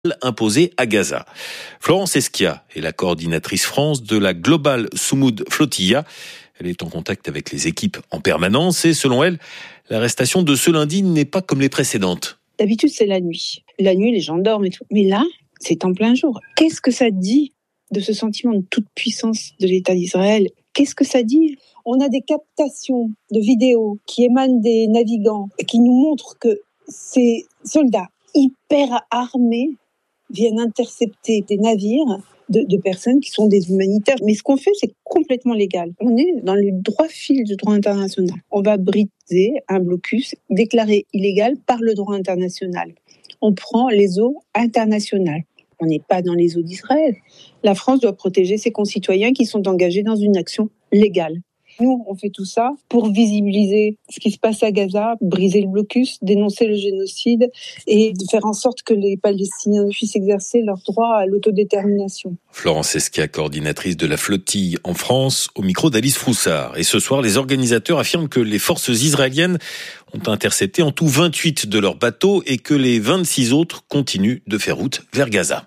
imposée à Gaza. Florence Esquia est la coordinatrice France de la Global Soumoud Flotilla. Elle est en contact avec les équipes en permanence et selon elle, l'arrestation de ce lundi n'est pas comme les précédentes. D'habitude, c'est la nuit. La nuit, les gens dorment et tout. Mais là, c'est en plein jour. Qu'est-ce que ça dit de ce sentiment de toute puissance de l'État d'Israël? Qu'est-ce que ça dit? On a des captations de vidéos qui émanent des navigants et qui nous montrent que ces soldats hyper armés viennent intercepter des navires de personnes qui sont des humanitaires. Mais ce qu'on fait, c'est complètement légal. On est dans le droit fil du droit international. On va briser un blocus déclaré illégal par le droit international. On prend les eaux internationales. On n'est pas dans les eaux d'Israël. La France doit protéger ses concitoyens qui sont engagés dans une action légale. Nous, on fait tout ça pour visibiliser ce qui se passe à Gaza, briser le blocus, dénoncer le génocide et faire en sorte que les Palestiniens puissent exercer leur droit à l'autodétermination. Florence Esquia, coordinatrice de la flottille en France, au micro d'Alice Froussard. Et ce soir, les organisateurs affirment que les forces israéliennes ont intercepté en tout 28 de leurs bateaux et que les 26 autres continuent de faire route vers Gaza.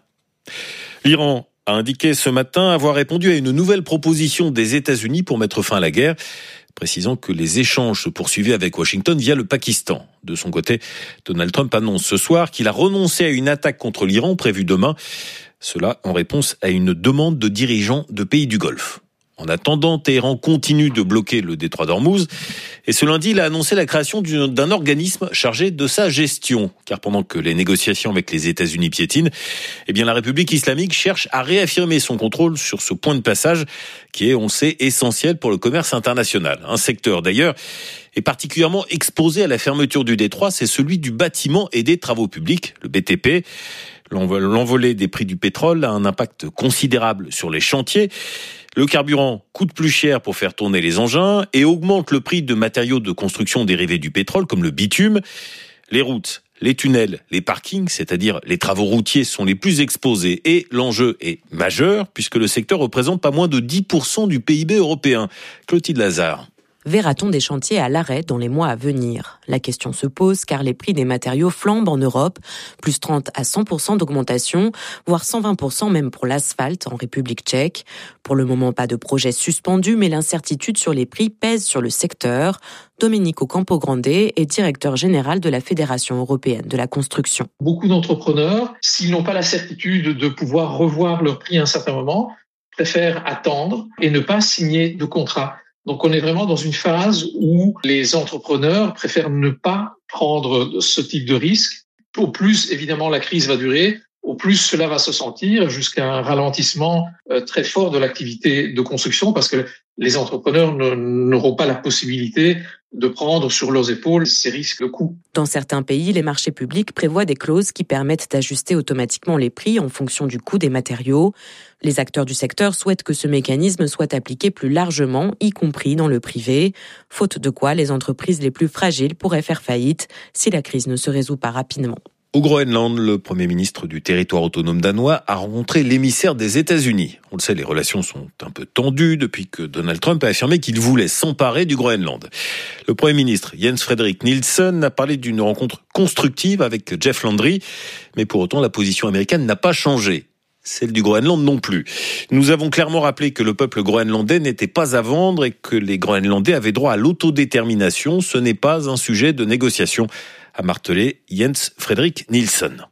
L'Iran a indiqué ce matin avoir répondu à une nouvelle proposition des États-Unis pour mettre fin à la guerre, précisant que les échanges se poursuivaient avec Washington via le Pakistan. De son côté, Donald Trump annonce ce soir qu'il a renoncé à une attaque contre l'Iran prévue demain. Cela en réponse à une demande de dirigeants de pays du Golfe. En attendant, Téhéran continue de bloquer le détroit d'Ormuz. Et ce lundi, il a annoncé la création d'un organisme chargé de sa gestion. Car pendant que les négociations avec les États-Unis piétinent, la République islamique cherche à réaffirmer son contrôle sur ce point de passage qui est, on le sait, essentiel pour le commerce international. Un secteur, d'ailleurs, est particulièrement exposé à la fermeture du détroit, c'est celui du bâtiment et des travaux publics, le BTP. L'envolée des prix du pétrole a un impact considérable sur les chantiers. Le carburant coûte plus cher pour faire tourner les engins et augmente le prix de matériaux de construction dérivés du pétrole comme le bitume. Les routes, les tunnels, les parkings, c'est-à-dire les travaux routiers, sont les plus exposés et l'enjeu est majeur puisque le secteur représente pas moins de 10% du PIB européen. Clotilde Lazare. Verra-t-on des chantiers à l'arrêt dans les mois à venir? La question se pose car les prix des matériaux flambent en Europe, plus 30 à 100% d'augmentation, voire 120% même pour l'asphalte en République tchèque. Pour le moment, pas de projet suspendu, mais l'incertitude sur les prix pèse sur le secteur. Domenico Campogrande est directeur général de la Fédération européenne de la construction. Beaucoup d'entrepreneurs, s'ils n'ont pas la certitude de pouvoir revoir leur prix à un certain moment, préfèrent attendre et ne pas signer de contrat. Donc on est vraiment dans une phase où les entrepreneurs préfèrent ne pas prendre ce type de risque. Au plus, évidemment, la crise va durer, au plus cela va se sentir jusqu'à un ralentissement très fort de l'activité de construction parce que les entrepreneurs n'auront pas la possibilité de prendre sur leurs épaules ces risques de coûts. Dans certains pays, les marchés publics prévoient des clauses qui permettent d'ajuster automatiquement les prix en fonction du coût des matériaux. Les acteurs du secteur souhaitent que ce mécanisme soit appliqué plus largement, y compris dans le privé, faute de quoi les entreprises les plus fragiles pourraient faire faillite si la crise ne se résout pas rapidement. Au Groenland, le Premier ministre du territoire autonome danois a rencontré l'émissaire des États-Unis. On le sait, les relations sont un peu tendues depuis que Donald Trump a affirmé qu'il voulait s'emparer du Groenland. Le Premier ministre Jens Frederik Nielsen a parlé d'une rencontre constructive avec Jeff Landry, mais pour autant la position américaine n'a pas changé. Celle du Groenland non plus. Nous avons clairement rappelé que le peuple groenlandais n'était pas à vendre et que les Groenlandais avaient droit à l'autodétermination. Ce n'est pas un sujet de négociation, a martelé Jens Frederik Nielsen.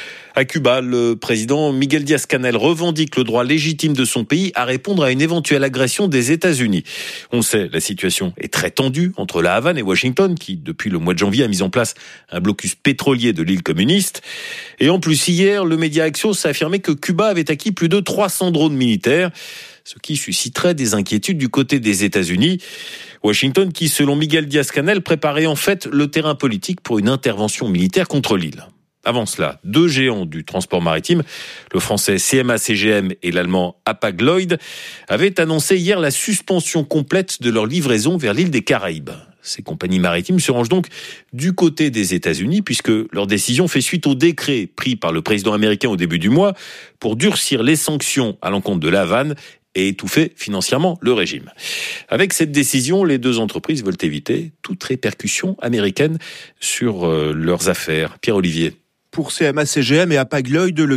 À Cuba, le président Miguel Díaz-Canel revendique le droit légitime de son pays à répondre à une éventuelle agression des États-Unis. On sait, la situation est très tendue entre La Havane et Washington, qui, depuis le mois de janvier, a mis en place un blocus pétrolier de l'île communiste. Et en plus, hier, le média Axios a affirmé que Cuba avait acquis plus de 300 drones militaires, ce qui susciterait des inquiétudes du côté des États-Unis. Washington, qui, selon Miguel Díaz-Canel, préparait en fait le terrain politique pour une intervention militaire contre l'île. Avant cela, deux géants du transport maritime, le français CMA-CGM et l'allemand Hapag-Lloyd, avaient annoncé hier la suspension complète de leur livraison vers l'île des Caraïbes. Ces compagnies maritimes se rangent donc du côté des États-Unis puisque leur décision fait suite au décret pris par le président américain au début du mois pour durcir les sanctions à l'encontre de La Havane et étouffer financièrement le régime. Avec cette décision, les deux entreprises veulent éviter toute répercussion américaine sur leurs affaires. Pierre-Olivier. pour CMA-CGM et Hapag-Lloyd.